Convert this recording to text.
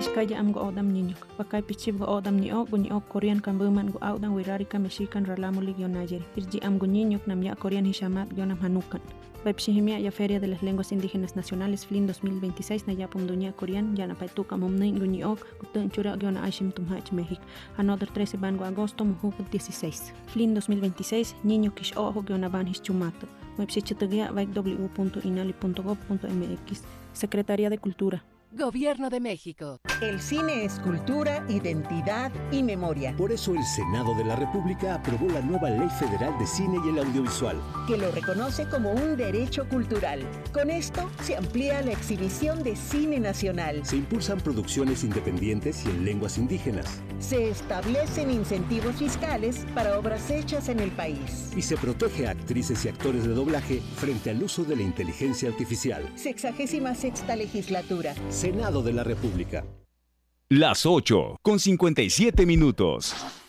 Ishkaya am go odam niño. Bakay pichib go odam ni ok Korean kambuman go audan wirarika mexican ralamuli gionayeri. Irji am go niño nam ya Korean hishamat gionam hanukan. Pepshihimia ya Feria de las Lenguas Indígenas Nacionales FLIN 2026 na yapum dunia Korean ya na paituka momnin go niok gutun chura giona aishim tumhach México. Another 13 ban go agosto muhuk 16. FLIN 2026 niño kish ojo giona ban hischumato. Website www.inali.gov.mx. Secretaría de Cultura. Gobierno de México. El cine es cultura, identidad y memoria. Por eso el Senado de la República aprobó la nueva Ley Federal de Cine y el Audiovisual, que lo reconoce como un derecho cultural. Con esto se amplía la exhibición de cine nacional. Se impulsan producciones independientes y en lenguas indígenas. Se establecen incentivos fiscales para obras hechas en el país. Y se protege a actrices y actores de doblaje frente al uso de la inteligencia artificial. 66ª legislatura. Senado de la República. Las 8:57.